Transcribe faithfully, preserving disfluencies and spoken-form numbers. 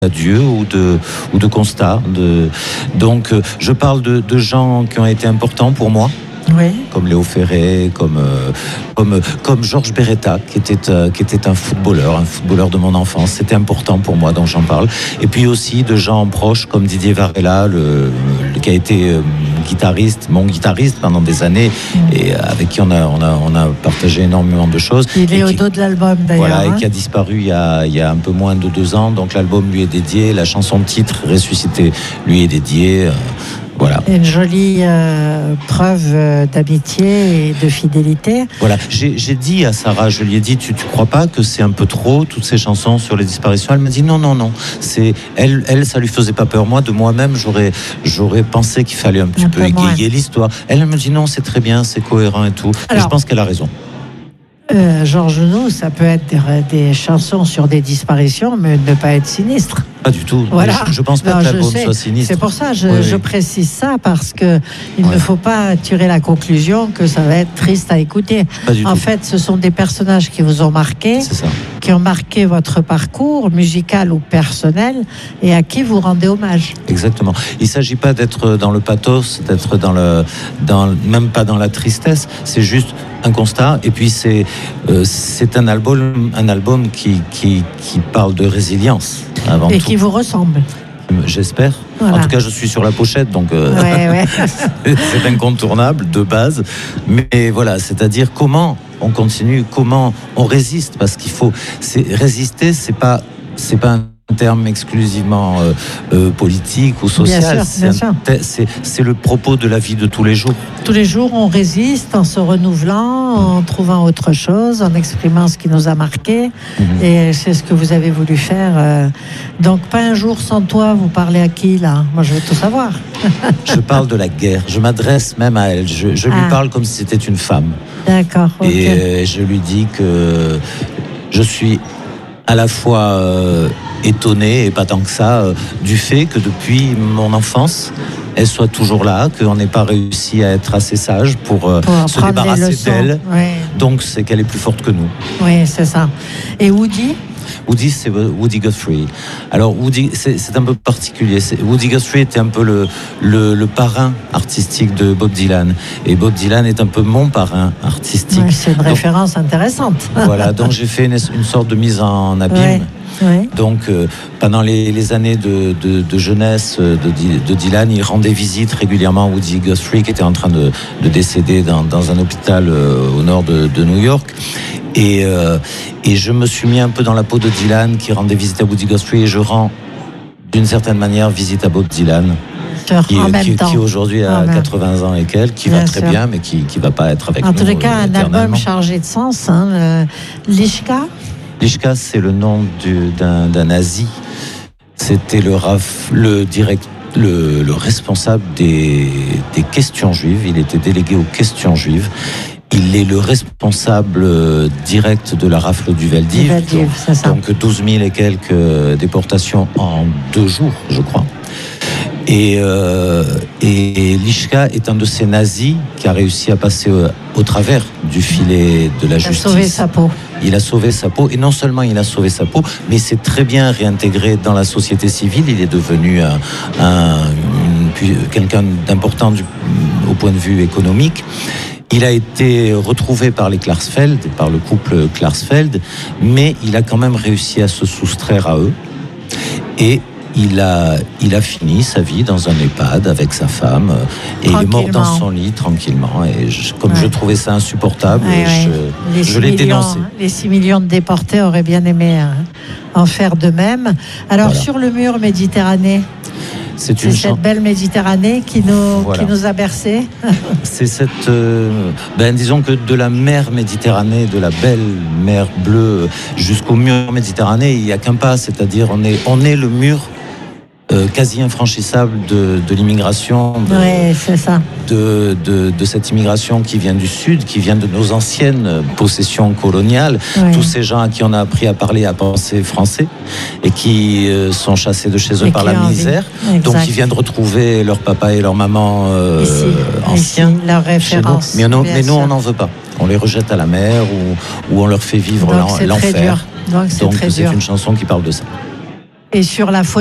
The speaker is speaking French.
d'adieu ou de, ou de constat. De, donc, euh, je parle de, de gens qui ont été importants pour moi. Oui. Comme Léo Ferré, comme, euh, comme, comme Georges Beretta, qui était, euh, qui était un footballeur, un footballeur de mon enfance. C'était important pour moi, donc j'en parle. Et puis aussi de gens proches comme Didier Varela, le, le, qui a été euh, guitariste, mon guitariste pendant des années, mmh. et avec qui on a, on, a, on a partagé énormément de choses. Il est au qui, dos de l'album d'ailleurs. Voilà, hein. Et qui a disparu il y a, il y a un peu moins de deux ans. Donc l'album lui est dédié, la chanson de titre Ressuscité lui est dédiée. Euh, Voilà. Une jolie euh, preuve euh, d'amitié et de fidélité. Voilà, j'ai, j'ai dit à Sarah, je lui ai dit, tu ne crois pas que c'est un peu trop, toutes ces chansons sur les disparitions? Elle m'a dit non, non, non. C'est, elle, elle, ça lui faisait pas peur. Moi, de moi-même, j'aurais, j'aurais pensé qu'il fallait un petit un peu, peu égayer l'histoire. Elle, elle me dit non, c'est très bien, c'est cohérent et tout. Alors, et je pense qu'elle a raison. Euh, Georges Nous, ça peut être des, des chansons sur des disparitions, mais ne pas être sinistre. Pas du tout. Voilà. Je, je pense pas non, que l'album soit sinistre. C'est pour ça, je, oui, je oui. précise ça, parce que il ouais. ne faut pas tirer la conclusion que ça va être triste à écouter. Pas du en tout. fait, ce sont des personnages qui vous ont marqué, c'est ça. qui ont marqué votre parcours musical ou personnel, et à qui vous rendez hommage. Exactement. Il ne s'agit pas d'être dans le pathos, d'être dans le, dans, même pas dans la tristesse. C'est juste un constat. Et puis c'est, euh, c'est un album, un album qui, qui, qui parle de résilience avant et tout. Qui vous ressemble. J'espère. Voilà. En tout cas, je suis sur la pochette, donc euh, ouais, ouais. c'est incontournable de base. Mais voilà, c'est-à-dire comment on continue, comment on résiste, parce qu'il faut c'est, résister. C'est pas, c'est pas un terme exclusivement euh, euh, politique ou social. Bien sûr, c'est, bien un, sûr. C'est, c'est le propos de la vie de tous les jours. Tous les jours, on résiste en se renouvelant, en trouvant autre chose, en exprimant ce qui nous a marqué. Mmh. Et c'est ce que vous avez voulu faire. Euh, donc, pas un jour sans toi, vous parlez à qui, là? Moi, je veux tout savoir. Je parle de la guerre. Je m'adresse même à elle. Je, je lui ah. parle comme si c'était une femme. D'accord. Okay. Et euh, je lui dis que je suis à la fois euh, étonné, et pas tant que ça, euh, du fait que depuis mon enfance, elle soit toujours là, qu'on n'ait pas réussi à être assez sage pour, euh, pour se débarrasser d'elle. Oui. Donc c'est qu'elle est plus forte que nous. Oui, c'est ça. Et Woody ? Woody, c'est Woody Guthrie. Alors Woody, c'est, c'est un peu particulier. C'est, Woody Guthrie était un peu le, le, le parrain artistique de Bob Dylan. Et Bob Dylan est un peu mon parrain artistique. Oui, c'est une donc, référence intéressante. Voilà, donc j'ai fait une, une sorte de mise en abîme. Oui. Oui. Donc, euh, pendant les, les années de, de, de jeunesse de, de Dylan, il rendait visite régulièrement à Woody Guthrie, qui était en train de, de décéder dans, dans un hôpital euh, au nord de, de New York. Et, euh, et je me suis mis un peu dans la peau de Dylan, qui rendait visite à Woody Guthrie, et je rends d'une certaine manière visite à Bob Dylan. Qui, qui, qui aujourd'hui a ah, quatre-vingts ans et quelques, qui bien va très sûr. bien, mais qui ne va pas être avec en nous. En tous les cas, un album chargé de sens. Hein, le... Lishka Lishka, c'est le nom du, d'un, d'un nazi. C'était le, raf, le, direct, le, le responsable des, des questions juives. Il était délégué aux questions juives. Il est le responsable direct de la rafle du Veldiv. Veldiv, donc, c'est ça. Donc douze mille et quelques déportations en deux jours, je crois. Et, euh, et Lishka est un de ces nazis qui a réussi à passer au, au travers du filet de la il justice. Il a sauvé sa peau. Il a sauvé sa peau. Et non seulement il a sauvé sa peau, mais il s'est très bien réintégré dans la société civile. Il est devenu un, un, une, quelqu'un d'important du, au point de vue économique. Il a été retrouvé par les Klarsfeld, par le couple Klarsfeld, mais il a quand même réussi à se soustraire à eux. Et il a, il a fini sa vie dans un EHPAD avec sa femme. Et il est mort dans son lit tranquillement. Et je, comme ouais. je trouvais ça insupportable, ouais, je, ouais. je l'ai millions, dénoncé. Les six millions de déportés auraient bien aimé hein, en faire de même. Alors, voilà. Sur le mur Méditerranée, c'est, c'est cette belle Méditerranée qui nous, voilà. qui nous a bercés. C'est cette, euh, ben disons que de la mer Méditerranée, de la belle mer bleue jusqu'au mur Méditerranée, il n'y a qu'un pas, c'est-à-dire on est, on est le mur euh, quasi infranchissable de, de l'immigration. De, oui, c'est ça. De, de, de cette immigration qui vient du sud, qui vient de nos anciennes possessions coloniales. Oui. Tous ces gens à qui on a appris à parler, à penser français et qui euh, sont chassés de chez eux et par la misère. Donc ils viennent retrouver leur papa et leur maman euh, ici, anciens. Ici, leur référence. Mais, non, mais nous, on n'en veut pas. On les rejette à la mer ou, ou on leur fait vivre Donc, c'est l'enfer. Très dur. Donc c'est, Donc, très c'est dur. une chanson qui parle de ça. et sur la